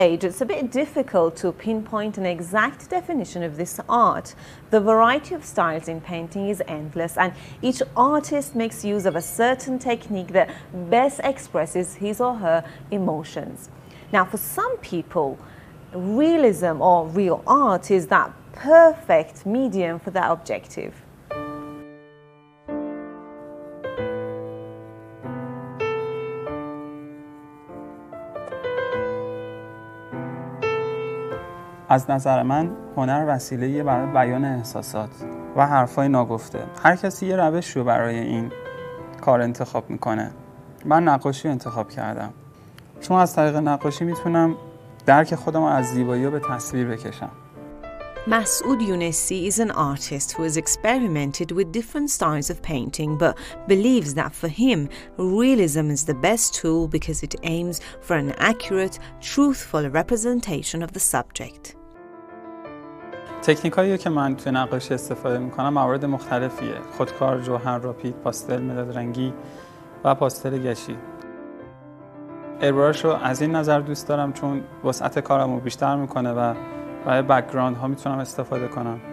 It's a bit difficult to pinpoint an exact definition of this art. The variety of styles in painting is endless, and each artist makes use of a certain technique that best expresses his or her emotions. Now, for some people, realism or real art is that perfect medium for that objective. از نظر من هنر وسیله‌ایه برای بیان احساسات و حرفای ناگفته. هر کسی یه روش رو برای این کار انتخاب میکنه. من نقاشی انتخاب کردم چون از طریق نقاشی میتونم درک خودم از زیبایی رو به تصویر بکشم. Masoud Younesi is an artist who has experimented with different styles of painting but believes that for him, realism is the best tool because it aims for an accurate, truthful representation of the subject. تکنیکایی که من توی نقاشی استفاده میکنم موارد مختلفیه: خودکار، جوهر، راپید، پاستل، مداد رنگی و پاستل گچی. ایربراش رو از این نظر دوست دارم چون وسعت کارم رو بیشتر میکنه و برای بک‌گراند ها میتونم استفاده کنم.